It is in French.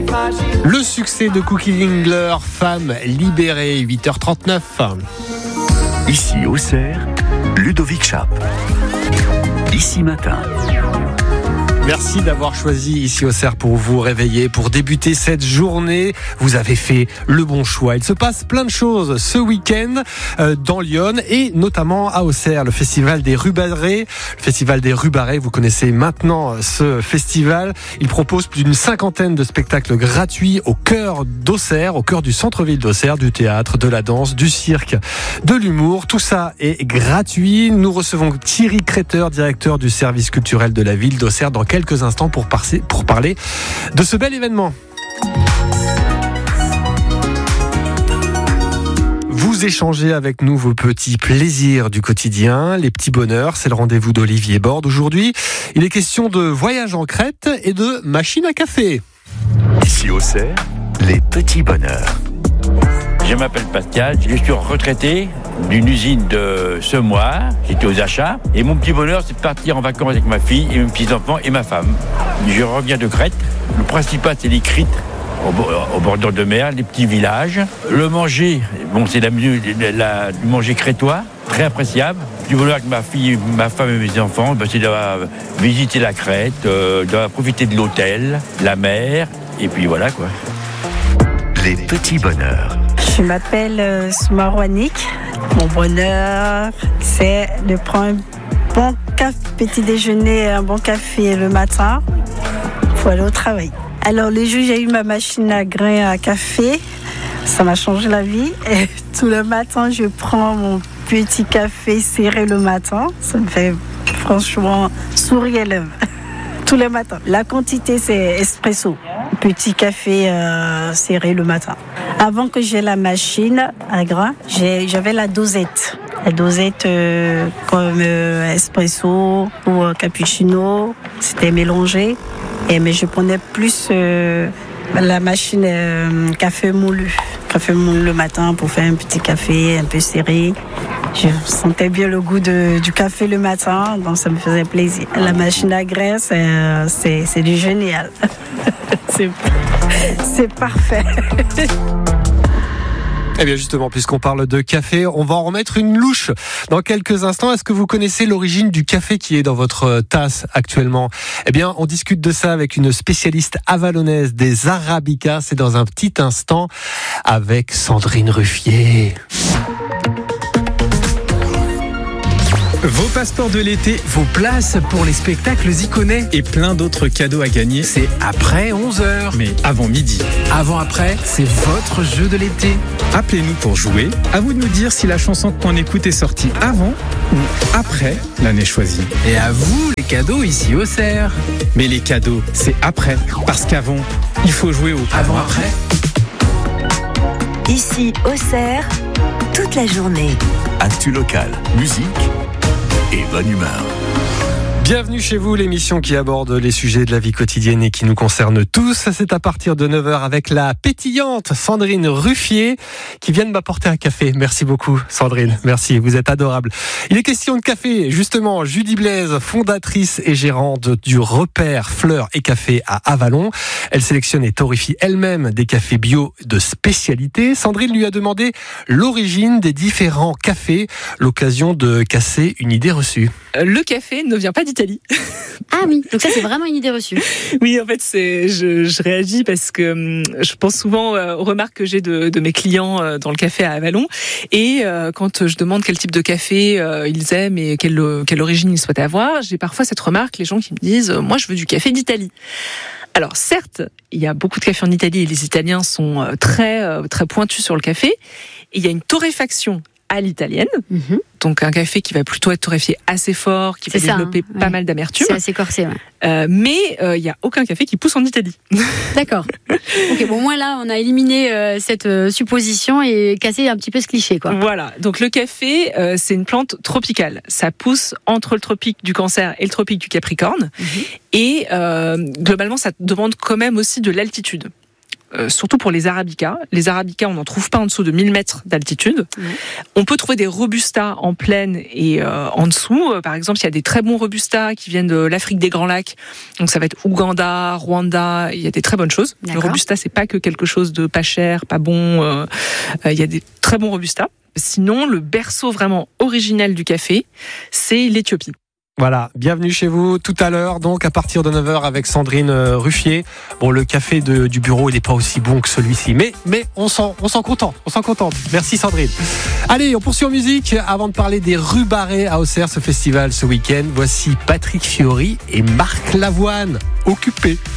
Le succès de Cookie Lingler, Femme libérée, 8h39. Ici Auxerre, Ludovic Schaap. Ici Matin. Merci d'avoir choisi Ici Auxerre pour vous réveiller, pour débuter cette journée. Vous avez fait le bon choix. Il se passe plein de choses ce week-end dans Lyon et notamment à Auxerre, le festival des Rubarets. Le festival des Rubarets, vous connaissez maintenant ce festival. Il propose plus d'une 50aine de spectacles gratuits au cœur d'Auxerre, au cœur du centre-ville d'Auxerre, du théâtre, de la danse, du cirque, de l'humour. Tout ça est gratuit. Nous recevons Thierry Créteur, directeur du service culturel de la ville d'Auxerre, dans quelques instants pour parler de ce bel événement. Vous échangez avec nous vos petits plaisirs du quotidien, les petits bonheurs. C'est le rendez-vous d'Olivier Borde. Aujourd'hui, il est question de voyage en Crète et de machine à café. Ici Auxerre, les petits bonheurs. Je m'appelle Pascal, je suis retraité d'une usine de semoirs, j'étais aux achats, et mon petit bonheur c'est de partir en vacances avec ma fille et mes petits-enfants et ma femme. Je reviens de Crète, le principal c'est les Crites, au bordure de mer, les petits villages. Le manger, bon c'est du manger crétois, très appréciable. Du bonheur avec ma fille, ma femme et mes enfants, c'est de visiter la Crète, de profiter de l'hôtel, la mer, et puis voilà quoi. Les petits bonheurs. Je m'appelle Soumarouanik. Mon bonheur, c'est de prendre un bon petit déjeuner, un bon café le matin pour aller au travail. Alors, les jours où j'ai eu ma machine à grains à café, ça m'a changé la vie. Et tout le matin, je prends mon petit café serré le matin. Ça me fait franchement sourire les lèvres. Tous les matins. La quantité, c'est espresso. Petit café serré le matin. Avant que j'ai la machine à grains, j'avais la dosette. La dosette comme espresso ou cappuccino, c'était mélangé. Mais je prenais plus la machine café moulu. Café moulu le matin pour faire un petit café un peu serré. Je sentais bien le goût du café le matin, donc ça me faisait plaisir. La machine à grains, c'est du génial. C'est parfait. Eh bien justement, puisqu'on parle de café, on va en remettre une louche dans quelques instants. Est-ce que vous connaissez l'origine du café qui est dans votre tasse actuellement ? Eh bien, on discute de ça avec une spécialiste avalonnaise des Arabicas. C'est dans un petit instant avec Sandrine Ruffier. Vos passeports de l'été, vos places pour les spectacles Ziconet et plein d'autres cadeaux à gagner, c'est après 11h. Mais avant midi. Avant-après, c'est votre jeu de l'été. Appelez-nous pour jouer. À vous de nous dire si la chanson qu'on écoute est sortie avant ou après l'année choisie. Et à vous, les cadeaux ici au Auxerre. Mais les cadeaux, c'est après. Parce qu'avant, il faut jouer au avant-après. Ici Auxerre, toute la journée. Actu local, musique et bonne humeur. Bienvenue chez vous, l'émission qui aborde les sujets de la vie quotidienne et qui nous concerne tous. C'est à partir de 9h avec la pétillante Sandrine Ruffier qui vient de m'apporter un café. Merci beaucoup Sandrine, merci, vous êtes adorable. Il est question de café, justement. Judy Blaise, fondatrice et gérante du repère Fleurs et Café à Avallon. Elle sélectionne et torréfie elle-même des cafés bio de spécialité. Sandrine lui a demandé l'origine des différents cafés, l'occasion de casser une idée reçue. Le café ne vient pas d'Italie. Ah oui, donc ça c'est vraiment une idée reçue. Oui, en fait, je réagis parce que je pense souvent aux remarques que j'ai de mes clients dans le café à Avallon. Et quand je demande quel type de café ils aiment et quelle origine ils souhaitent avoir, j'ai parfois cette remarque, les gens qui me disent « moi je veux du café d'Italie ». Alors certes, il y a beaucoup de café en Italie et les Italiens sont très pointus sur le café. Et il y a une torréfaction à l'italienne, donc un café qui va plutôt être torréfié assez fort, qui va développer pas mal d'amertume. C'est assez corsé, ouais. Mais il n'y a aucun café qui pousse en Italie. D'accord. Ok, bon, au moins là, on a éliminé cette supposition et cassé un petit peu ce cliché, quoi. Voilà, donc le café, c'est une plante tropicale. Ça pousse entre le tropique du Cancer et le tropique du Capricorne. Et globalement, ça demande quand même aussi de l'altitude. surtout pour les arabicas. Les arabicas, on n'en trouve pas en dessous de 1000 mètres d'altitude. On peut trouver des robustas en plaine et en dessous. Par exemple, il y a des très bons robustas qui viennent de l'Afrique des Grands Lacs. Donc ça va être Ouganda, Rwanda. Il y a des très bonnes choses. D'accord. Le robusta, c'est pas que quelque chose de pas cher, pas bon. Il y a des très bons robustas. Sinon, le berceau vraiment originel du café, c'est l'Éthiopie. Voilà, bienvenue chez vous tout à l'heure, donc à partir de 9h avec Sandrine Ruffier. Bon, le café du bureau, il n'est pas aussi bon que celui-ci, mais on s'en contente, Merci Sandrine. Allez, on poursuit en musique avant de parler des rues barrées à Auxerre, ce festival ce week-end. Voici Patrick Fiori et Marc Lavoine, Occupé.